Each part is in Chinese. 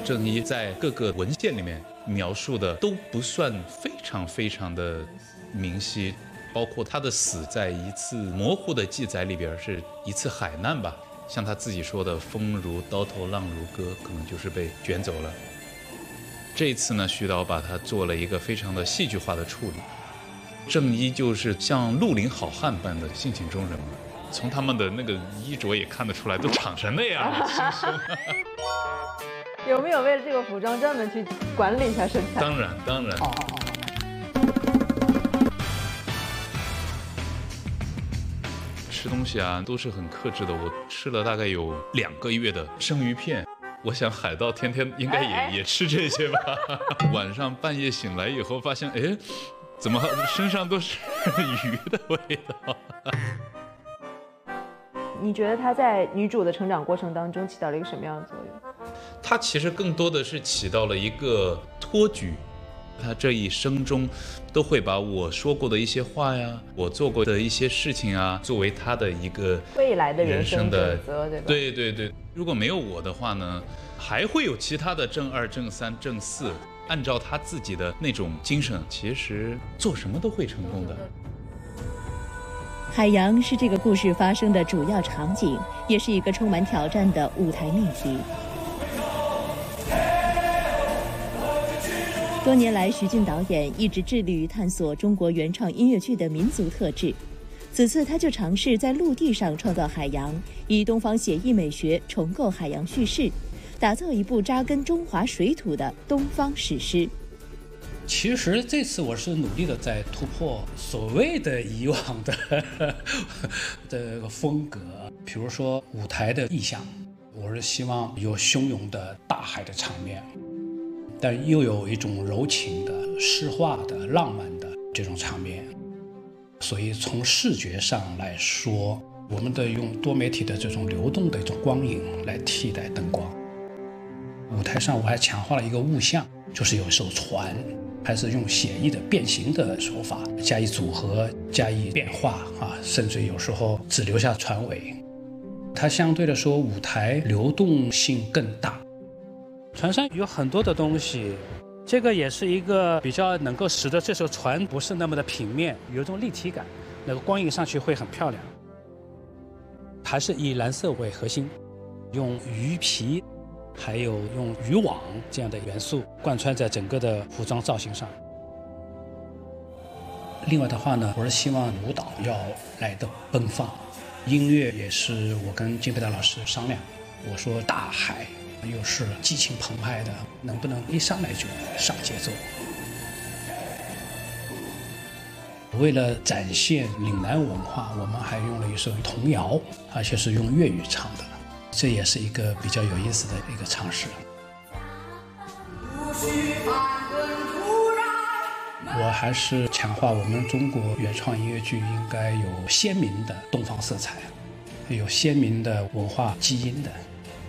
郑伊在各个文献里面描述的都不算非常的明晰，包括他的死在一次模糊的记载里边是一次海难吧，像他自己说的风如刀头浪如歌，可能就是被卷走了。这一次呢，徐导把它做了一个非常的戏剧化的处理，郑伊就是像绿林好汉般的性情中人嘛，从他们的那个衣着也看得出来，都长成那样了，轻松。 有没有为了这个服装专门去管理一下身材？ 当然。吃东西啊，都是很克制的。我吃了大概有2个月的生鱼片，我想海盗天天应该也吃这些吧。晚上半夜醒来以后，发现哎，怎么身上都是鱼的味道？ 你觉得她在女主的成长过程当中起到了一个什么样的作用？ 她其实更多的是起到了一个托举。他这一生中都会把我说过的一些话呀，我做过的一些事情啊，作为他的一个未来的人生的准则，对吧？ 对。如果没有我的话呢，还会有其他的正2、正3、正4，按照他自己的那种精神，其实做什么都会成功的。 海洋是这个故事发生的主要场景，也是一个充满挑战的舞台命题。多年来，徐静导演一直致力于探索中国原创音乐剧的民族特质。此次他就尝试在陆地上创造海洋，以东方写意美学重构海洋叙事，打造一部扎根中华水土的东方史诗。 其实这次我是努力的在突破所谓的以往的这个风格，比如说舞台的意象，我是希望有汹涌的大海的场面，但又有一种柔情的、诗化的、浪漫的这种场面。所以从视觉上来说，我们的用多媒体的这种流动的一种光影来替代灯光。舞台上我还强化了一个物象，就是有一艘船，还是用写意的变形的手法加以组合、加以变化甚至有时候只留下船尾。它相对来说舞台流动性更大。船上有很多的东西，这个也是一个比较能够使得这艘船不是那么的平面，有一种立体感，那个光影上去会很漂亮。还是以蓝色为核心，用鱼皮还有用渔网这样的元素贯穿在整个的服装造型上。另外的话呢，我是希望舞蹈要来得奔放，音乐也是我跟金培达老师商量，我说大海又是激情澎湃的，能不能一上来就上节奏？为了展现岭南文化，我们还用了一首童谣，而且是用粤语唱的，这也是一个比较有意思的一个尝试。我还是强化我们中国原创音乐剧应该有鲜明的东方色彩，有鲜明的文化基因的。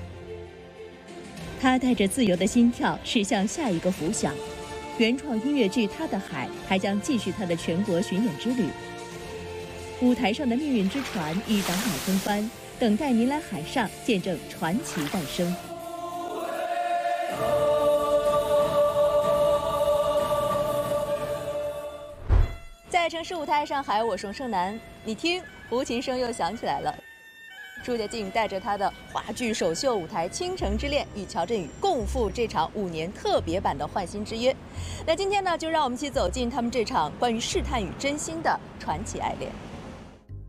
他带着自由的心跳驶向下一个浮想。原创音乐剧《他的海》还将继续他的全国巡演之旅。舞台上的命运之船已倒满风帆，等待您来海上见证传奇诞生。在城市舞台上海，我是盛楠。你听，胡琴声又响起来了。朱洁静带着她的话剧首秀舞台《倾城之恋》与乔振宇共赴这场5年特别版的《换心之约》。那今天呢，就让我们一起走进他们这场关于试探与真心的传奇爱恋。